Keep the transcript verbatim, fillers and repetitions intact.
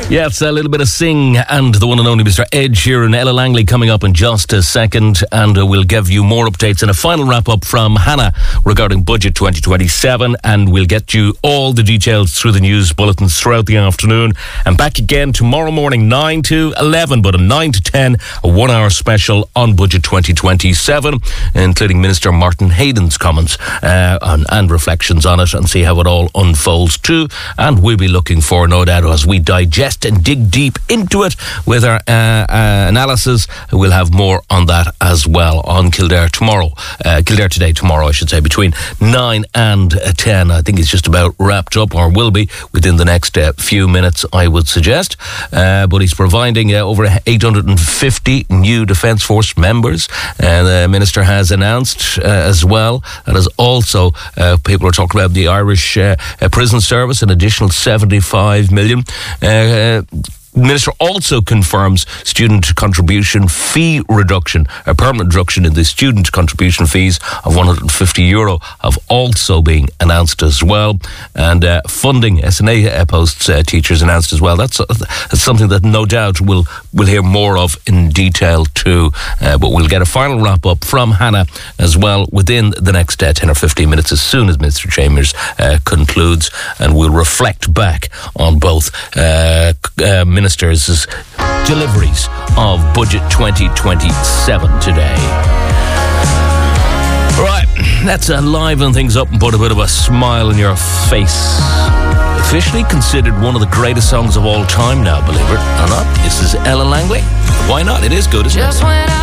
Yeah, it's a little bit of Sing and the one and only Mister Ed Sheeran. Ella Langley coming up in just a second, and uh, we'll give you more updates and a final wrap-up from Hannah regarding Budget twenty twenty-seven, and we'll get you all the details through the news bulletins throughout the afternoon. And back again tomorrow morning, nine to eleven, but a nine to ten, a one-hour special on Budget twenty twenty-seven, including Minister Martin Hayden's comments uh, on, and reflections on it, and see how it all unfolds too. And we'll be looking for, no doubt, as we digest and dig deep into it with our uh, uh, analysis. We'll have more on that as well on Kildare tomorrow. Uh, Kildare Today tomorrow, I should say, between nine and ten. I think it's just about wrapped up, or will be within the next uh, few minutes, I would suggest. Uh, but he's providing uh, over eight hundred fifty new Defence Force members. And the Minister has announced uh, as well, and as also uh, people are talking about the Irish uh, uh, Prison Service, an additional seventy-five million. Uh, Minister also confirms student contribution fee reduction, a permanent reduction in the student contribution fees of one hundred fifty euro have also been announced as well. And uh, funding S N A posts uh, teachers announced as well. That's, uh, that's something that no doubt we'll, we'll hear more of in detail too. Uh, but we'll get a final wrap up from Hannah as well within the next uh, ten or fifteen minutes as soon as Minister Chambers uh, concludes. And we'll reflect back on both uh, uh, Ministers' deliveries of Budget twenty twenty-seven today. Right, let's uh, liven things up and put a bit of a smile on your face. Officially considered one of the greatest songs of all time now, believe it or not. This is Ella Langley. Why not? It is good, isn't it?